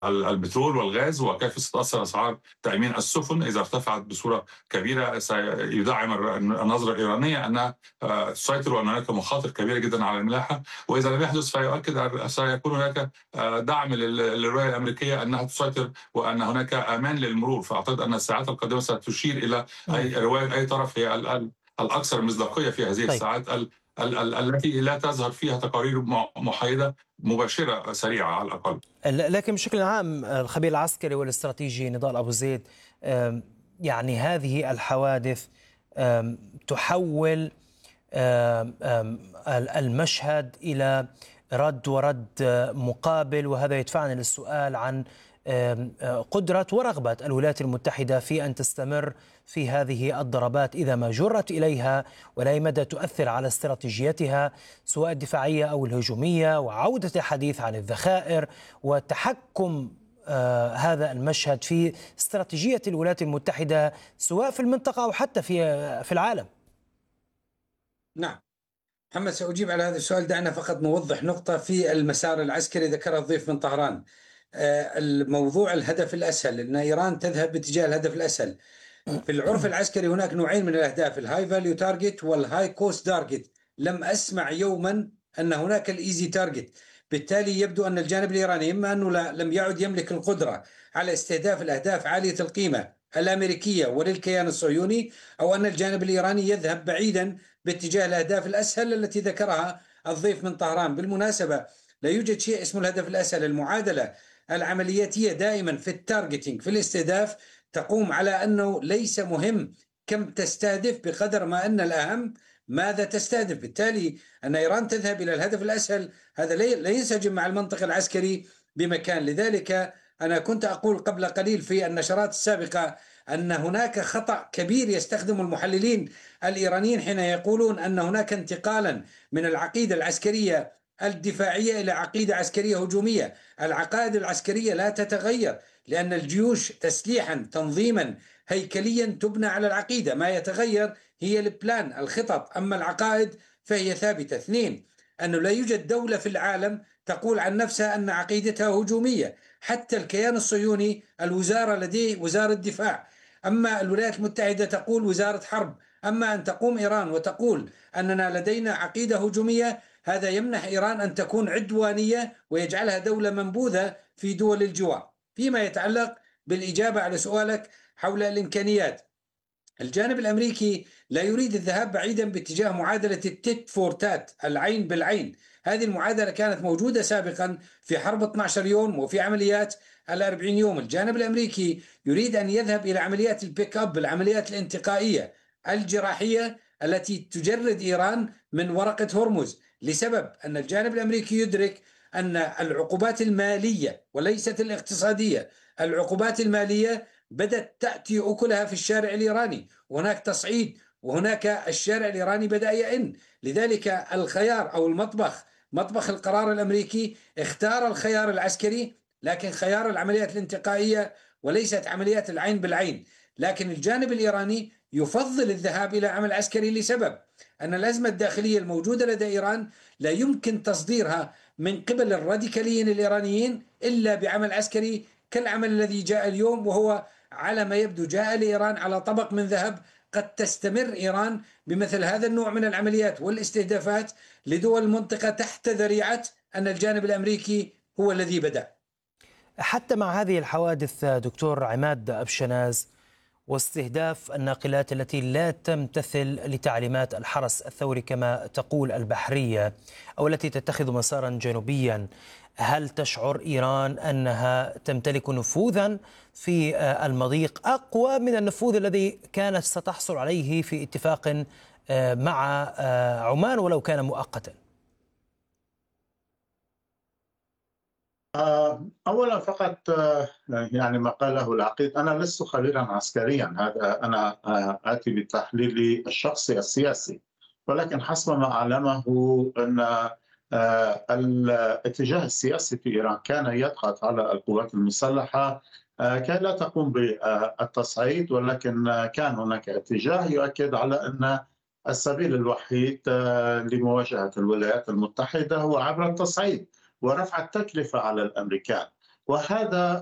البترول والغاز، وكيف ستأثر أسعار تأمين السفن إذا ارتفعت بصورة كبيرة. سيدعم النظرة الإيرانية أنها تسيطر وأن هناك مخاطر كبيرة جدا على الملاحة، وإذا لم يحدث فيؤكد سيكون هناك دعم للرؤية الأمريكية أنها تسيطر وأن هناك أمان للمرور. فأعتقد أن الساعات القادمة ستشير إلى رواية أي طرف هي الأكثر مصداقية في هذه طيب. الساعات التي لا تظهر فيها تقارير محايدة مباشرة سريعة على الأقل. لكن بشكل عام الخبير العسكري والاستراتيجي نضال أبو زيد، يعني هذه الحوادث تحول المشهد إلى رد ورد مقابل، وهذا يدفعنا للسؤال عن قدرة ورغبة الولايات المتحدة في أن تستمر في هذه الضربات إذا ما جرت إليها، ولا مدى تؤثر على استراتيجيتها سواء الدفاعية أو الهجومية، وعودة الحديث عن الذخائر وتحكم هذا المشهد في استراتيجية الولايات المتحدة سواء في المنطقة أو حتى في العالم. نعم محمد، سأجيب على هذا السؤال. دعنا فقط نوضح نقطة في المسار العسكري ذكرها الضيف من طهران. الموضوع الهدف الأسهل، أن إيران تذهب باتجاه الهدف الأسهل. في العرف العسكري هناك نوعين من الأهداف، الهاي فاليو تارجت والهاي كوست تارجت. لم أسمع يوما أن هناك الإيزي تارجت. بالتالي يبدو أن الجانب الإيراني إما أنه لم يعد يملك القدرة على استهداف الأهداف عالية القيمة الأمريكية وللكيان الصهيوني، أو أن الجانب الإيراني يذهب بعيدا باتجاه الأهداف الأسهل التي ذكرها الضيف من طهران. بالمناسبة لا يوجد شيء اسمه الهدف الأسهل. المعادلة العملياتية دائما في التارجتينج في الاستهداف تقوم على أنه ليس مهم كم تستهدف بقدر ما أن الأهم ماذا تستهدف. بالتالي أن إيران تذهب إلى الهدف الأسهل هذا لا ينسجم مع المنطق العسكري بمكان. لذلك أنا كنت أقول قبل قليل في النشرات السابقة أن هناك خطأ كبير يستخدم المحللين الإيرانيين حين يقولون أن هناك انتقالا من العقيدة العسكرية الدفاعية إلى عقيدة عسكرية هجومية. العقائد العسكرية لا تتغير، لأن الجيوش تسليحا تنظيما هيكليا تبنى على العقيدة. ما يتغير هي البلان الخطط، أما العقائد فهي ثابتة. اثنين، أنه لا يوجد دولة في العالم تقول عن نفسها أن عقيدتها هجومية. حتى الكيان الصهيوني الوزارة لديه وزارة دفاع، أما الولايات المتحدة تقول وزارة حرب. أما أن تقوم إيران وتقول أننا لدينا عقيدة هجومية، هذا يمنح إيران أن تكون عدوانية ويجعلها دولة منبوذة في دول الجوار. فيما يتعلق بالإجابة على سؤالك حول الإمكانيات، الجانب الأمريكي لا يريد الذهاب بعيدا باتجاه معادلة التيت فور تات، العين بالعين. هذه المعادلة كانت موجودة سابقا في حرب 12 يوم وفي عمليات 40 يوم. الجانب الأمريكي يريد أن يذهب إلى عمليات البيك أب، العمليات الانتقائية الجراحية التي تجرد إيران من ورقة هرمز، لسبب أن الجانب الأمريكي يدرك أن العقوبات المالية وليست الاقتصادية، العقوبات المالية بدأت تأتي أكلها في الشارع الإيراني، وهناك تصعيد، وهناك الشارع الإيراني بدأ يئن. لذلك الخيار أو مطبخ القرار الأمريكي اختار الخيار العسكري، لكن خيار العمليات الانتقائية وليست عمليات العين بالعين. لكن الجانب الإيراني يفضل الذهاب إلى عمل عسكري لسبب أن الأزمة الداخلية الموجودة لدى إيران لا يمكن تصديرها من قبل الراديكاليين الإيرانيين إلا بعمل عسكري كالعمل الذي جاء اليوم، وهو على ما يبدو جاء لإيران على طبق من ذهب. قد تستمر إيران بمثل هذا النوع من العمليات والاستهدافات لدول المنطقة تحت ذريعة أن الجانب الأمريكي هو الذي بدأ. حتى مع هذه الحوادث دكتور عماد أبشناز واستهداف الناقلات التي لا تمتثل لتعليمات الحرس الثوري كما تقول البحرية، أو التي تتخذ مسارا جنوبيا، هل تشعر إيران أنها تمتلك نفوذا في المضيق أقوى من النفوذ الذي كانت ستحصل عليه في اتفاق مع عمان ولو كان مؤقتا؟ أولا فقط يعني ما قاله العقيد، أنا لست خبيرا عسكريا، هذا أنا آتي بتحليلي الشخصي السياسي، ولكن حسب ما أعلمه أن الاتجاه السياسي في إيران كان يضغط على القوات المسلحة كي لا تقوم بالتصعيد، ولكن كان هناك اتجاه يؤكد على أن السبيل الوحيد لمواجهة الولايات المتحدة هو عبر التصعيد ورفع التكلفة على الأمريكان. وهذا